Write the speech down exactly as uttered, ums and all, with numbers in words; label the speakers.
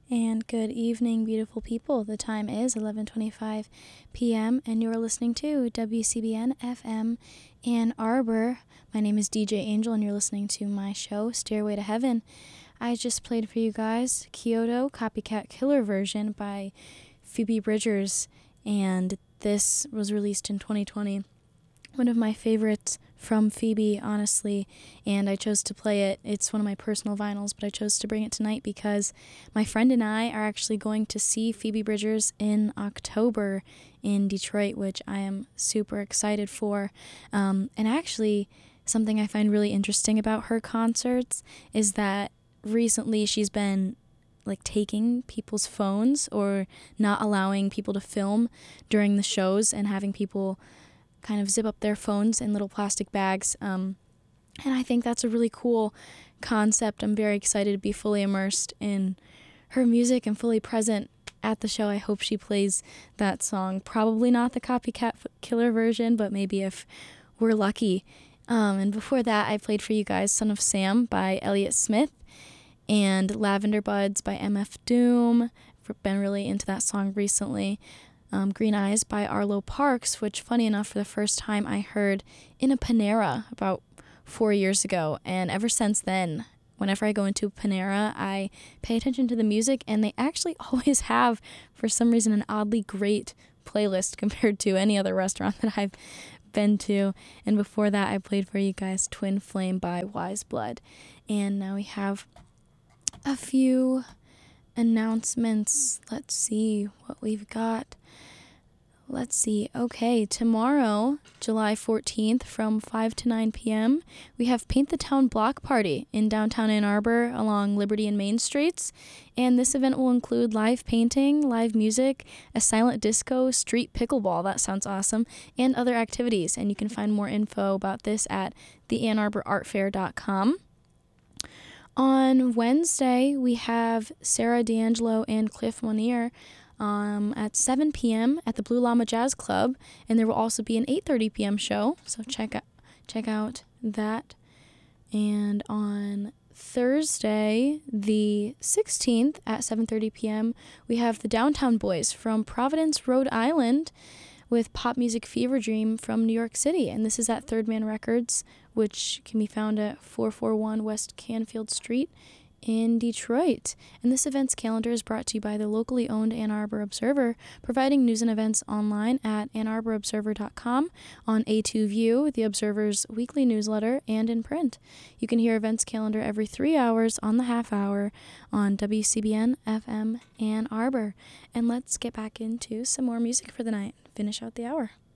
Speaker 1: And good evening, beautiful people. The time is eleven twenty-five p.m. and you're listening to W C B N F M Ann Arbor. My name is D J Angel and you're listening to my show, Stairway to Heaven. I just played for you guys Kyoto Copycat Killer version by Phoebe Bridgers, and this was released in twenty twenty. One of my favorites from Phoebe, honestly, and I chose to play it. It's one of my personal vinyls, but I chose to bring it tonight because my friend and I are actually going to see Phoebe Bridgers in October in Detroit, which I am super excited for. Um, and actually, something I find really interesting about her concerts is that recently she's been like taking people's phones or not allowing people to film during the shows and having people kind of zip up their phones in little plastic bags. Um, and I think that's a really cool concept. I'm very excited to be fully immersed in her music and fully present at the show. I hope she plays that song. Probably not the Copycat Killer version, but maybe if we're lucky. Um, and before that, I played for you guys Son of Sam by Elliott Smith and Lavender Buds by M F Doom. I've been really into that song recently. Um, Green Eyes by Arlo Parks, which, funny enough, for the first time I heard in a Panera about four years ago. And ever since then, whenever I go into Panera, I pay attention to the music, and they actually always have, for some reason, an oddly great playlist compared to any other restaurant that I've been to. And before that, I played for you guys Twin Flame by Wise Blood. And now we have a few announcements. Let's see what we've got. Let's see. Okay, tomorrow, July fourteenth, from five to nine p.m., we have Paint the Town Block Party in downtown Ann Arbor along Liberty and Main Streets. And this event will include live painting, live music, a silent disco, street pickleball, that sounds awesome, and other activities. And you can find more info about this at the ann arbor art fair dot com. On Wednesday, we have Sarah D'Angelo and Cliff Monier um, at seven p.m. at the Blue Llama Jazz Club, and there will also be an eight thirty p.m. show, so check out, check out that. And on Thursday, the sixteenth, at seven thirty p.m., we have the Downtown Boys from Providence, Rhode Island, with Pop Music Fever Dream from New York City, and this is at Third Man Records, which can be found at four forty-one West Canfield Street in Detroit. And this event's calendar is brought to you by the locally owned Ann Arbor Observer, providing news and events online at ann arbor observer dot com, on A two View, the Observer's weekly newsletter, and in print. You can hear events calendar every three hours on the half hour on W C B N F M Ann Arbor. And let's get back into some more music for the night. Finish out the hour.